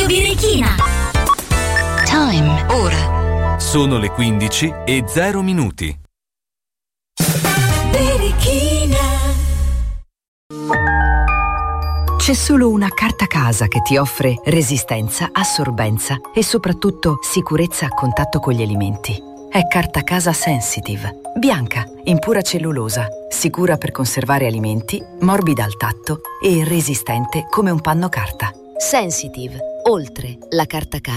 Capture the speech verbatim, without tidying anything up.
Radio Birichina. Time. Ora. Sono le quindici e zero minuti. C'è solo una carta casa che ti offre resistenza, assorbenza e soprattutto sicurezza a contatto con gli alimenti. È Carta Casa Sensitive. Bianca, in pura cellulosa, sicura per conservare alimenti, morbida al tatto e resistente come un panno carta. Sensitive. Oltre la carta casa.